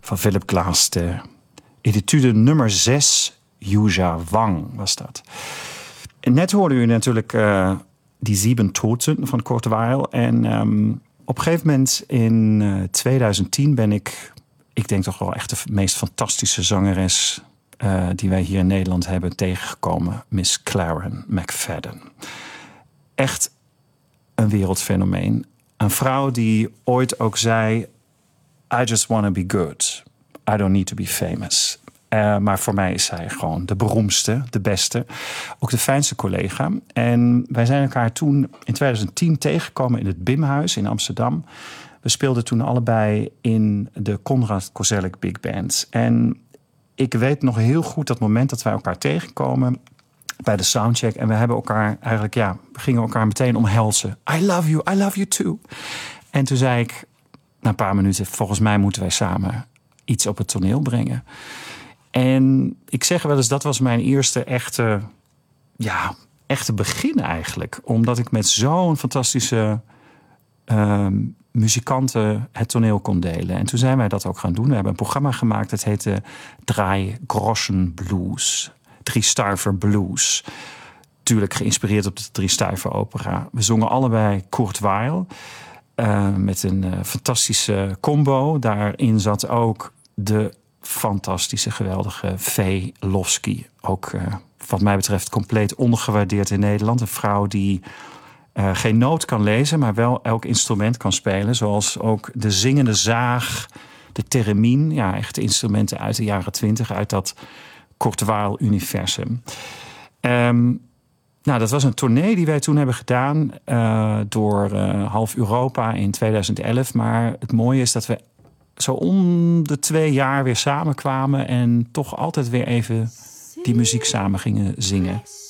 van Philip Glass. De etude nummer 6, Yuja Wang was dat. En net hoorde u natuurlijk die 7 Todsünden van Kurt Weill. En op een gegeven moment in 2010 ben ik denk toch wel echt de meest fantastische zangeres die wij hier in Nederland hebben tegengekomen. Miss Claren McFadden. Echt een wereldfenomeen. Een vrouw die ooit ook zei: I just want to be good. I don't need to be famous. Maar voor mij is zij gewoon de beroemdste, de beste. Ook de fijnste collega. En wij zijn elkaar toen in 2010 tegengekomen in het Bimhuis in Amsterdam. We speelden toen allebei in de Konrad Kozelek Big Band. En ik weet nog heel goed dat moment dat wij elkaar tegenkomen bij de soundcheck. En we hebben elkaar eigenlijk, we gingen elkaar meteen omhelzen. I love you too. En toen zei ik, na een paar minuten, volgens mij moeten wij samen iets op het toneel brengen. En ik zeg wel eens, dat was mijn eerste echte begin eigenlijk. Omdat ik met zo'n fantastische muzikanten het toneel kon delen. En toen zijn wij dat ook gaan doen. We hebben een programma gemaakt, dat heette Drei Groschen Blues. 3 Stuiver Blues. Tuurlijk geïnspireerd op de 3 Stuiver opera. We zongen allebei Kurt Weill. Met een fantastische combo. Daarin zat ook de fantastische, geweldige Vee Lofsky. Ook wat mij betreft compleet ondergewaardeerd in Nederland. Een vrouw die geen noot kan lezen, maar wel elk instrument kan spelen. Zoals ook de zingende zaag, de theremin. Ja, echt instrumenten uit de jaren 20, uit dat Kurt Weill-universum. Dat was een tournee die wij toen hebben gedaan door half Europa in 2011. Maar het mooie is dat we zo om de 2 jaar weer samenkwamen en toch altijd weer even die muziek samen gingen zingen.